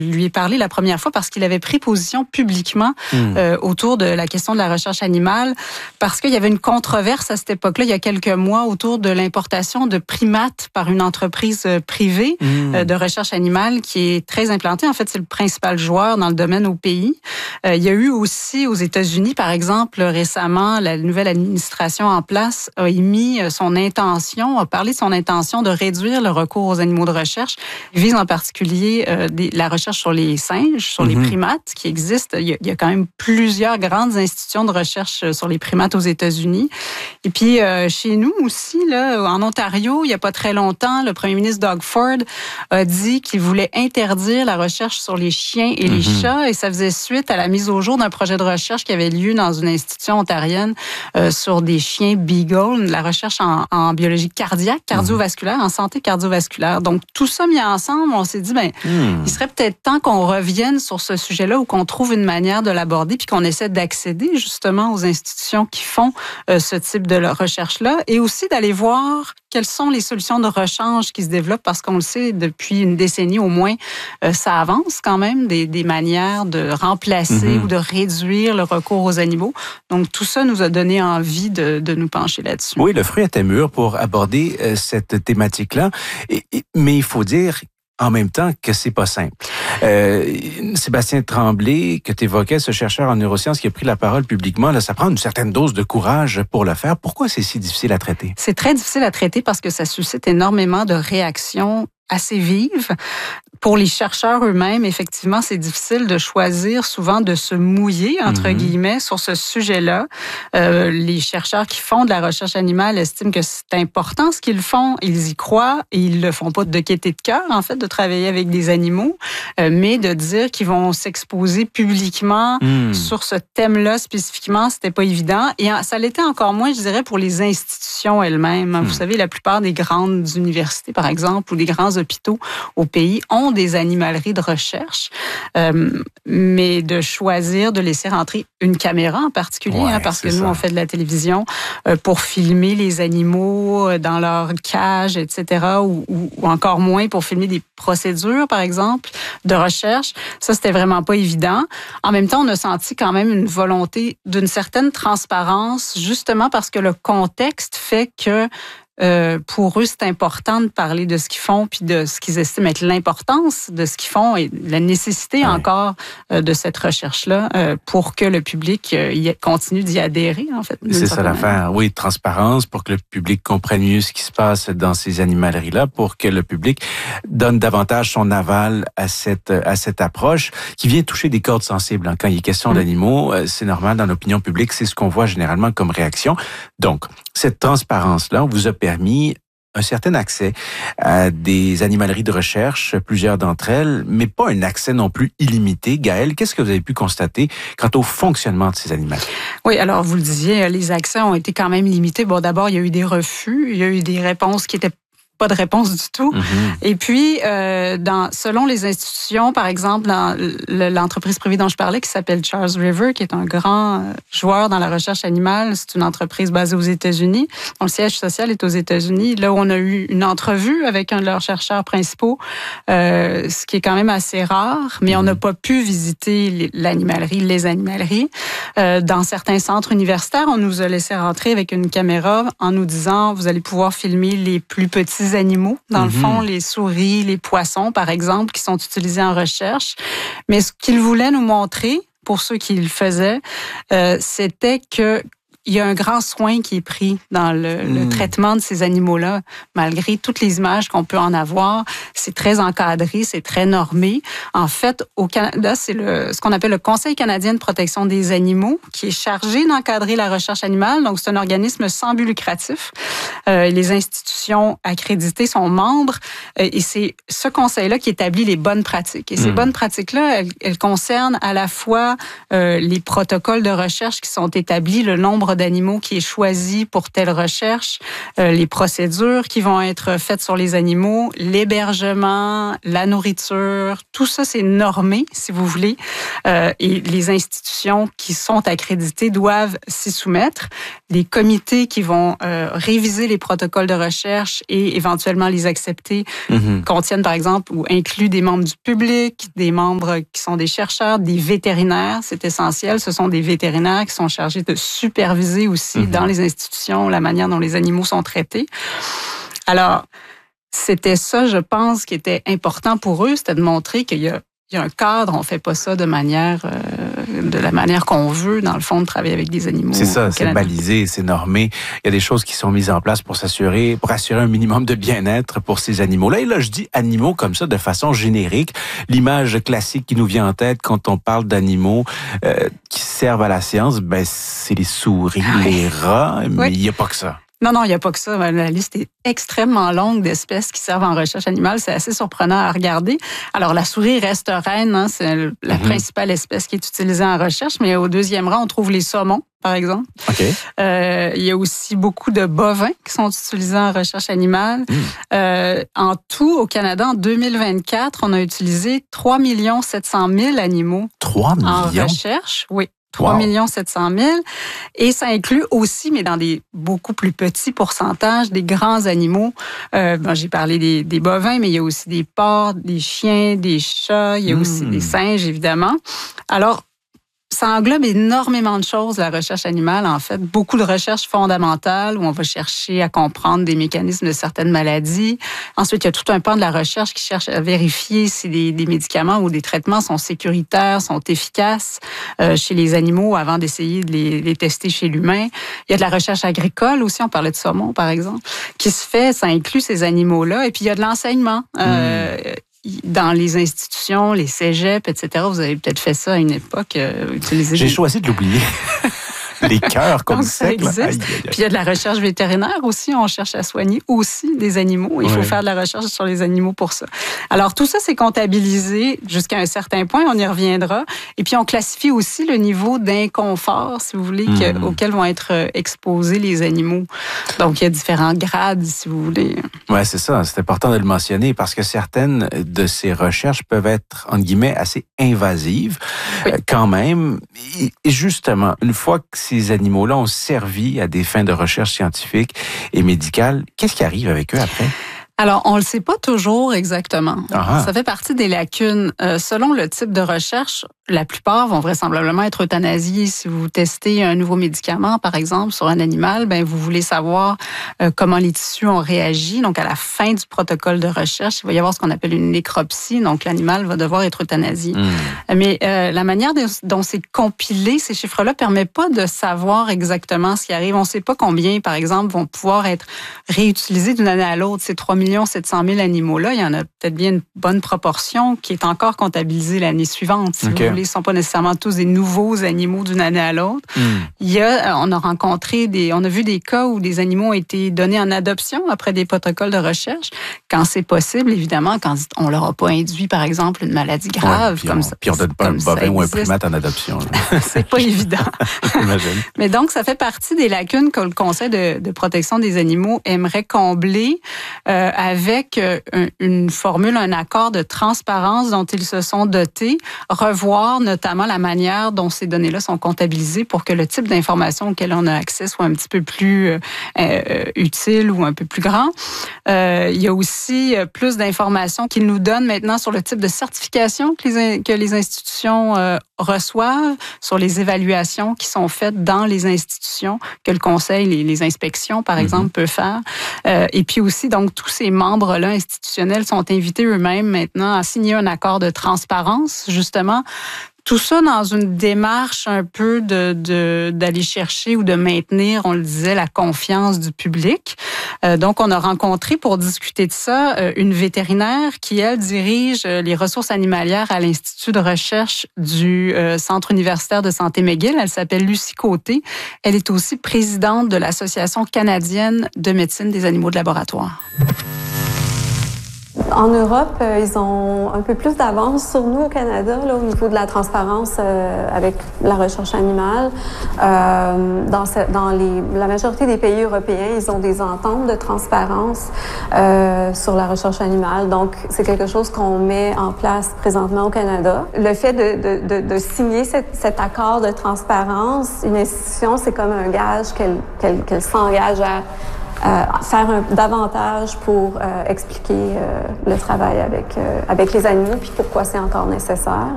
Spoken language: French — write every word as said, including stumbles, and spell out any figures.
lui ai parlé la première fois parce qu'il avait pris position publiquement mmh. euh, autour de la question de la recherche animale, parce qu'il y avait une controverse à cette époque-là, il y a quelques mois, autour de l'importation de primates par une entreprise privée mmh. euh, de recherche animale qui est très implantée. En fait, c'est le principal joueur dans le domaine au pays. Euh, il y a eu aussi aux États-Unis, par exemple, récemment, la nouvelle administration en place a émis son intention, a parlé de son intention de réduire le recours aux animaux de recherche. Il vise en particulier euh, des, la recherche sur les singes, sur mm-hmm. les primates qui existent. Il y, a, il y a quand même plusieurs grandes institutions de recherche sur les primates aux États-Unis. Et puis, euh, chez nous aussi, là, en Ontario, il n'y a pas très longtemps, le premier ministre Doug Ford a dit qu'il voulait interdire la recherche sur les chiens et mm-hmm. les chats. Et ça faisait suite à la mise au jour d'un projet de recherche qui avait lieu dans une institution ontarienne euh, sur des chiens beagle, la recherche en, en biologie cardiaque, cardiovasculaire, mm-hmm. en santé cardiovasculaire. Donc, tout ça mis ensemble, on s'est dit, ben, mm. il serait peut-être temps qu'on revienne sur ce sujet-là ou qu'on trouve une manière de l'aborder puis qu'on essaie d'accéder justement aux institutions qui font euh, ce type de recherche-là et aussi d'aller voir quelles sont les solutions de rechange qui se développent parce qu'on le sait, depuis une décennie au moins, euh, ça avance quand même, des, des manières de remplacer mm-hmm. ou de réduire le recours aux animaux. Donc, tout ça nous a donné envie de, de nous pencher là-dessus. Oui, le fruit était mûr pour aborder euh, cette thématique-là, et, et, mais il faut dire en même temps que c'est pas simple. Euh, Sébastien Tremblay, que tu évoquais, ce chercheur en neurosciences qui a pris la parole publiquement, là, ça prend une certaine dose de courage pour le faire. Pourquoi c'est si difficile à traiter? C'est très difficile à traiter parce que ça suscite énormément de réactions assez vives. Pour les chercheurs eux-mêmes, effectivement, c'est difficile de choisir souvent de se mouiller, entre mm-hmm. guillemets, sur ce sujet-là. Euh, les chercheurs qui font de la recherche animale estiment que c'est important ce qu'ils font. Ils y croient et ils le font pas de gaieté de cœur, en fait, de travailler avec des animaux, euh, mais de dire qu'ils vont s'exposer publiquement mm. sur ce thème-là spécifiquement, c'était pas évident. Et ça l'était encore moins, je dirais, pour les institutions elles-mêmes. Mm. Vous savez, la plupart des grandes universités, par exemple, ou des grands hôpitaux au pays ont des animaleries de recherche, euh, mais de choisir de laisser rentrer une caméra en particulier, ouais, hein, parce que nous, ça. on fait de la télévision, euh, pour filmer les animaux dans leur cage, et cetera, ou, ou, ou encore moins pour filmer des procédures, par exemple, de recherche. Ça, c'était vraiment pas évident. En même temps, on a senti quand même une volonté d'une certaine transparence, justement parce que le contexte fait que Euh, pour eux, c'est important de parler de ce qu'ils font puis de ce qu'ils estiment être l'importance de ce qu'ils font et la nécessité ouais. encore euh, de cette recherche-là euh, pour que le public euh, y continue d'y adhérer, en fait. C'est ça l'affaire. Oui, transparence pour que le public comprenne mieux ce qui se passe dans ces animaleries-là, pour que le public donne davantage son aval à cette, à cette approche qui vient toucher des cordes sensibles. Hein. Quand il est question mmh. d'animaux, euh, c'est normal dans l'opinion publique, c'est ce qu'on voit généralement comme réaction. Donc, cette transparence-là, on vous a permis un certain accès à des animaleries de recherche, plusieurs d'entre elles, mais pas un accès non plus illimité. Gaëlle, qu'est-ce que vous avez pu constater quant au fonctionnement de ces animaux? Oui, alors vous le disiez, les accès ont été quand même limités. Bon, d'abord, il y a eu des refus, il y a eu des réponses qui étaient pas de réponse du tout. Mm-hmm. Et puis, euh, dans, selon les institutions, par exemple, dans l'entreprise privée dont je parlais, qui s'appelle Charles River, qui est un grand joueur dans la recherche animale, c'est une entreprise basée aux États-Unis, dont le siège social est aux États-Unis. Là où on a eu une entrevue avec un de leurs chercheurs principaux, euh, ce qui est quand même assez rare, mais mm-hmm. on n'a pas pu visiter l'animalerie, les animaleries. Euh, dans certains centres universitaires, on nous a laissé rentrer avec une caméra en nous disant, vous allez pouvoir filmer les plus petits animaux, dans mm-hmm. le fond, les souris, les poissons, par exemple, qui sont utilisés en recherche. Mais ce qu'ils voulaient nous montrer, pour ceux qui le faisaient, euh, c'était que il y a un grand soin qui est pris dans le, mmh. le traitement de ces animaux-là, malgré toutes les images qu'on peut en avoir. C'est très encadré, c'est très normé. En fait, au Canada, c'est le, ce qu'on appelle le Conseil canadien de protection des animaux qui est chargé d'encadrer la recherche animale. Donc, c'est un organisme sans but lucratif. Euh, les institutions accréditées sont membres euh, et c'est ce conseil-là qui établit les bonnes pratiques. Et ces mmh. bonnes pratiques-là, elles, elles concernent à la fois euh, les protocoles de recherche qui sont établis, le nombre nombre d'animaux qui est choisi pour telle recherche, euh, les procédures qui vont être faites sur les animaux, l'hébergement, la nourriture, tout ça, c'est normé, si vous voulez. Euh, et les institutions qui sont accréditées doivent s'y soumettre. Les comités qui vont euh, réviser les protocoles de recherche et éventuellement les accepter mm-hmm. contiennent, par exemple, ou incluent des membres du public, des membres qui sont des chercheurs, des vétérinaires. C'est essentiel. Ce sont des vétérinaires qui sont chargés de superviser aussi mm-hmm. dans les institutions la manière dont les animaux sont traités. Alors, c'était ça, je pense, qui était important pour eux, c'était de montrer qu'il y a Il y a un cadre, on fait pas ça de manière, euh, de la manière qu'on veut, dans le fond, de travailler avec des animaux. C'est ça, c'est balisé, c'est normé. Il y a des choses qui sont mises en place pour s'assurer, pour assurer un minimum de bien-être pour ces animaux-là. Et là, je dis animaux comme ça de façon générique. L'image classique qui nous vient en tête quand on parle d'animaux euh, qui servent à la science, ben c'est les souris, oui. les rats, mais oui. il n'y a pas que ça. Non, non, il n'y a pas que ça. La liste est extrêmement longue d'espèces qui servent en recherche animale. C'est assez surprenant à regarder. Alors, la souris reste reine, hein, c'est la mm-hmm. principale espèce qui est utilisée en recherche, mais au deuxième rang, on trouve les saumons, par exemple. Okay. Euh, il y a aussi beaucoup de bovins qui sont utilisés en recherche animale. Mm. Euh, en tout, au Canada, en deux mille vingt-quatre, on a utilisé trois millions sept cent mille animaux trois millions? En recherche. Oui. trois millions sept cent mille. Et ça inclut aussi, mais dans des beaucoup plus petits pourcentages, des grands animaux. Euh, bon, j'ai parlé des, des bovins, mais il y a aussi des porcs, des chiens, des chats, il y a mmh. aussi des singes, évidemment. Alors, ça englobe énormément de choses, la recherche animale, en fait. Beaucoup de recherches fondamentales où on va chercher à comprendre des mécanismes de certaines maladies. Ensuite, il y a tout un pan de la recherche qui cherche à vérifier si des, des médicaments ou des traitements sont sécuritaires, sont efficaces euh, chez les animaux avant d'essayer de les, les tester chez l'humain. Il y a de la recherche agricole aussi, on parlait de saumon, par exemple, qui se fait, ça inclut ces animaux-là. Et puis, il y a de l'enseignement. Euh, mmh. Dans les institutions, les cégeps, et cetera. Vous avez peut-être fait ça à une époque. Euh, utiliser J'ai des... choisi de l'oublier. Les cœurs comme ça. Ça existe. Aïe, aïe, aïe. Puis il y a de la recherche vétérinaire aussi. On cherche à soigner aussi des animaux. Il faut ouais. faire de la recherche sur les animaux pour ça. Alors tout ça, c'est comptabilisé jusqu'à un certain point. On y reviendra. Et puis on classifie aussi le niveau d'inconfort, si vous voulez, mmh. que, auquel vont être exposés les animaux. Donc il y a différents grades, si vous voulez. Ouais, c'est ça. C'est important de le mentionner parce que certaines de ces recherches peuvent être, entre guillemets, assez invasives oui. euh, quand même. Et justement, une fois que ces animaux-là ont servi à des fins de recherche scientifique et médicale, qu'est-ce qui arrive avec eux après? Alors, on ne le sait pas toujours exactement. Aha. Ça fait partie des lacunes. Euh, selon le type de recherche, la plupart vont vraisemblablement être euthanasiés. Si vous testez un nouveau médicament, par exemple, sur un animal, ben vous voulez savoir euh, comment les tissus ont réagi. Donc, à la fin du protocole de recherche, il va y avoir ce qu'on appelle une nécropsie. Donc, l'animal va devoir être euthanasié. Mmh. Mais euh, la manière dont c'est compilé, ces chiffres-là, ne permet pas de savoir exactement ce qui arrive. On ne sait pas combien, par exemple, vont pouvoir être réutilisés d'une année à l'autre. Ces trois millions sept cent mille animaux-là, il y en a peut-être bien une bonne proportion qui est encore comptabilisée l'année suivante. Si okay. vous voulez, ce ne sont pas nécessairement tous des nouveaux animaux d'une année à l'autre. Mm. Il y a, on a rencontré des, on a vu des cas où des animaux ont été donnés en adoption après des protocoles de recherche, quand c'est possible, évidemment, quand on leur a pas induit, par exemple, une maladie grave. Ouais, puis comme on, ça. Puis on donne pas un bovin ou un primate en adoption. C'est pas évident. Mais donc, ça fait partie des lacunes que le Conseil de, de protection des animaux aimerait combler euh, avec une formule, un accord de transparence dont ils se sont dotés, revoir notamment la manière dont ces données-là sont comptabilisées pour que le type d'information auquel on a accès soit un petit peu plus euh, euh, utile ou un peu plus grand. Euh, il y a aussi plus d'informations qu'ils nous donnent maintenant sur le type de certification que les, que les institutions euh, reçoivent, sur les évaluations qui sont faites dans les institutions, que le Conseil, les, les inspections, par exemple, mm-hmm. peut faire. Euh, et puis aussi, donc, tous ces membres-là institutionnels sont invités eux-mêmes maintenant à signer un accord de transparence, justement. Tout ça dans une démarche un peu de, de, d'aller chercher ou de maintenir, on le disait, la confiance du public. Euh, donc, on a rencontré pour discuter de ça une vétérinaire qui, elle, dirige les ressources animalières à l'Institut de recherche du euh, Centre universitaire de santé McGill. Elle s'appelle Lucie Côté. Elle est aussi présidente de l'Association canadienne de médecine des animaux de laboratoire. En Europe, euh, ils ont un peu plus d'avance sur nous au Canada là, au niveau de la transparence euh, avec la recherche animale. Euh, dans ce, dans les, la majorité des pays européens, ils ont des ententes de transparence euh, sur la recherche animale. Donc, c'est quelque chose qu'on met en place présentement au Canada. Le fait de, de, de, de signer cet, cet accord de transparence, une institution, c'est comme un gage qu'elle, qu'elle, qu'elle s'engage à Euh, faire un, davantage pour euh, expliquer euh, le travail avec, euh, avec les animaux, puis pourquoi c'est encore nécessaire.